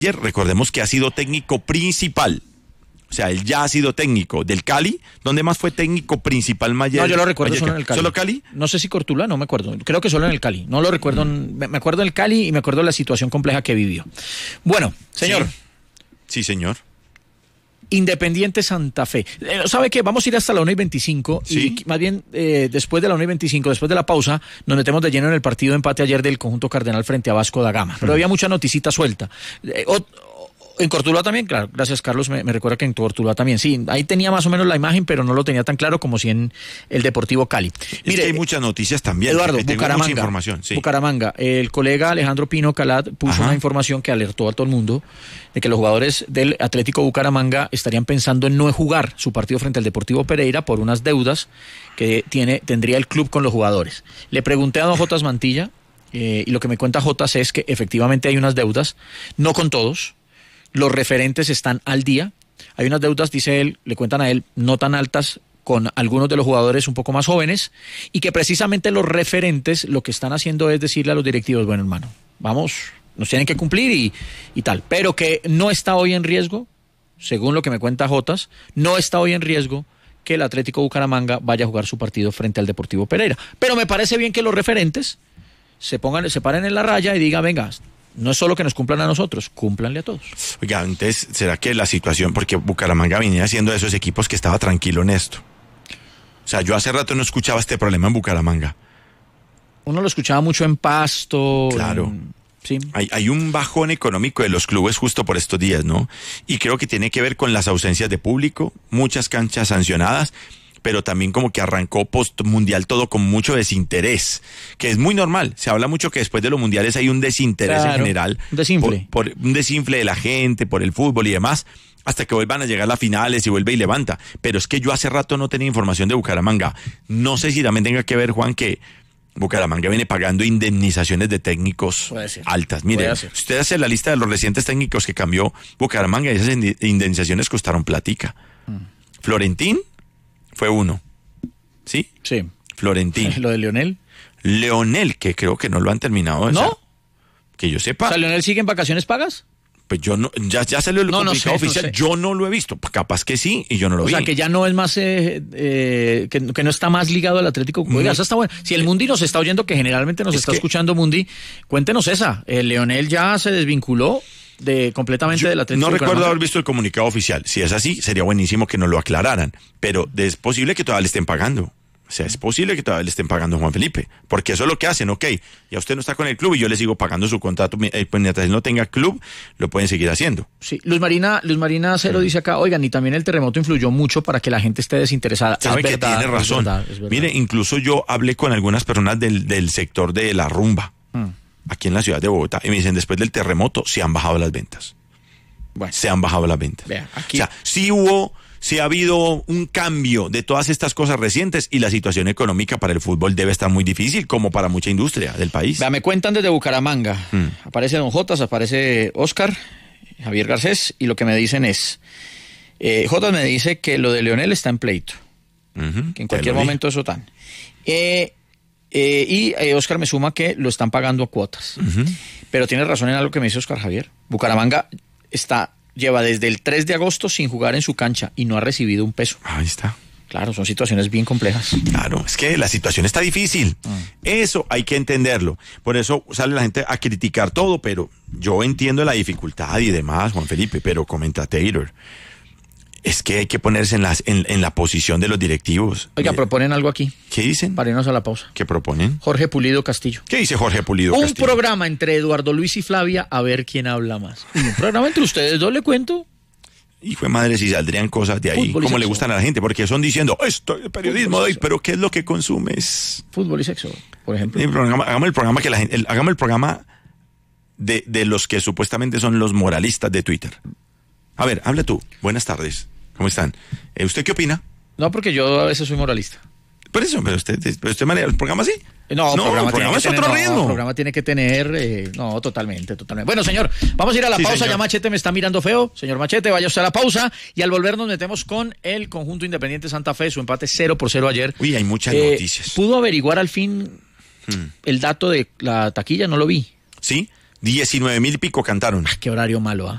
Ayer, recordemos que ha sido técnico principal. O sea, él ya ha sido técnico del Cali. ¿Dónde más fue técnico principal Mayer? No, yo lo recuerdo solo en el Cali. ¿Solo Cali? No sé si Cortuluá, no me acuerdo. Creo que solo en el Cali. No lo recuerdo. Me acuerdo del Cali y me acuerdo de la situación compleja que vivió. Bueno, señor. Sí, señor. Independiente Santa Fe. ¿Sabe qué? Vamos a ir hasta la 1:25 ¿Sí? Y más bien después de la 1:25, después de la pausa, nos metemos de lleno en el partido de empate ayer del conjunto Cardenal frente a Vasco da Gama. Pero había mucha noticita suelta. En Cortuluá también, claro, gracias Carlos, me recuerda que en Cortuluá también, sí, ahí tenía más o menos la imagen, pero no lo tenía tan claro como si en el Deportivo Cali. Mire, es que hay muchas noticias también. Eduardo, tengo Bucaramanga, mucha información, sí. Bucaramanga, el colega Alejandro Pino Calat puso una información que alertó a todo el mundo de que los jugadores del Atlético Bucaramanga estarían pensando en no jugar su partido frente al Deportivo Pereira por unas deudas que tendría el club con los jugadores. Le pregunté a don Jotas Mantilla, y lo que me cuenta Jotas es que efectivamente hay unas deudas, no con todos. Los referentes están al día. Hay unas deudas, dice él, le cuentan a él, no tan altas con algunos de los jugadores un poco más jóvenes y que precisamente los referentes lo que están haciendo es decirle a los directivos, bueno hermano, vamos, nos tienen que cumplir y tal, pero que no está hoy en riesgo, según lo que me cuenta Jotas, no está hoy en riesgo que el Atlético Bucaramanga vaya a jugar su partido frente al Deportivo Pereira. Pero me parece bien que los referentes se paren en la raya y digan, venga, no es solo que nos cumplan a nosotros, cúmplanle a todos. Oiga, entonces, ¿será que la situación, porque Bucaramanga venía siendo de esos equipos que estaba tranquilo en esto? O sea, yo hace rato no escuchaba este problema en Bucaramanga. Uno lo escuchaba mucho en Pasto. Claro. Sí. Hay un bajón económico de los clubes justo por estos días, ¿no? Y creo que tiene que ver con las ausencias de público, muchas canchas sancionadas, pero también como que arrancó post-mundial todo con mucho desinterés, que es muy normal. Se habla mucho que después de los mundiales hay un desinterés en general. Un desinfle. Por un desinfle de la gente, por el fútbol y demás, hasta que vuelvan a llegar las finales y vuelve y levanta. Pero es que yo hace rato no tenía información de Bucaramanga. No sé si también tenga que ver, Juan, que Bucaramanga viene pagando indemnizaciones de técnicos altas. Mire, usted hace la lista de los recientes técnicos que cambió Bucaramanga y esas indemnizaciones costaron platica. Florentín fue uno. ¿Sí? Sí. Florentín. ¿Lo de Leonel? Leonel, que creo que no lo han terminado. ¿No? O sea, que yo sepa. O sea, ¿Leonel sigue en vacaciones pagas? Pues yo no, ya salió el comunicado oficial. No sé. Yo no lo he visto. Capaz que sí, y yo no lo vi. O sea, que ya no es más, que no está más ligado al Atlético. Oiga, eso está bueno. Si el Mundi nos está oyendo, que generalmente nos está escuchando Mundi, cuéntenos esa. Leonel ya se desvinculó completamente del Atlético. No recuerdo haber visto el comunicado oficial. Si es así, sería buenísimo que nos lo aclararan. Pero es posible que todavía le estén pagando. O sea, es posible que todavía le estén pagando a Juan Felipe. Porque eso es lo que hacen, ok. Ya usted no está con el club y yo le sigo pagando su contrato. Pues mientras él no tenga club, lo pueden seguir haciendo. Sí, Luz Marina Cero dice acá, oigan, y también el terremoto influyó mucho para que la gente esté desinteresada. Sabe que tiene razón. Es verdad. Mire, incluso yo hablé con algunas personas del sector de la rumba, aquí en la ciudad de Bogotá, y me dicen, después del terremoto se han bajado las ventas. Bueno. Se han bajado las ventas. Vea, aquí. O sea, sí ha habido un cambio de todas estas cosas recientes y la situación económica para el fútbol debe estar muy difícil, como para mucha industria del país. Vea, me cuentan desde Bucaramanga. Aparece Don Jotas, aparece Oscar, Javier Garcés, y lo que me dicen es, Jotas me dice que lo de Leonel está en pleito, que en cualquier momento eso tan. Y Oscar me suma que lo están pagando a cuotas. Pero tiene razón en algo que me dice Oscar Javier. Bucaramanga lleva desde el 3 de agosto sin jugar en su cancha y no ha recibido un peso. Ahí está. Claro, son situaciones bien complejas. Claro, es que la situación está difícil. Eso hay que entenderlo. Por eso sale la gente a criticar todo, pero yo entiendo la dificultad y demás, Juan Felipe, pero comenta Taylor. Es que hay que ponerse en la posición de los directivos. Oiga, proponen algo aquí. ¿Qué dicen? Para irnos a la pausa. ¿Qué proponen? Jorge Pulido Castillo. ¿Qué dice Jorge Pulido Un Castillo? programa entre Eduardo Luis y Flavia, a ver quién habla más. Un programa entre ustedes dos, le cuento. Hijo de madre, si saldrían cosas de ahí, como le gustan a la gente, porque son diciendo, esto es periodismo de hoy, pero ¿qué es lo que consumes? Fútbol y sexo, por ejemplo. Hagamos el programa que hagamos el programa de los que supuestamente son los moralistas de Twitter. A ver, habla tú. Buenas tardes. ¿Cómo están? ¿Usted qué opina? No, porque yo a veces soy moralista. Por eso, pero usted maneja el programa así. No, el programa es otro ritmo. El programa tiene que tener, totalmente. Bueno, señor, vamos a ir a la pausa. Señor. Ya Machete me está mirando feo. Señor Machete, vaya usted a la pausa. Y al volver nos metemos con el conjunto Independiente Santa Fe, su empate 0-0 ayer. Uy, hay muchas noticias. ¿Pudo averiguar al fin el dato de la taquilla? No lo vi. Sí, 19.000 y pico cantaron. Qué horario malo, ¿ah?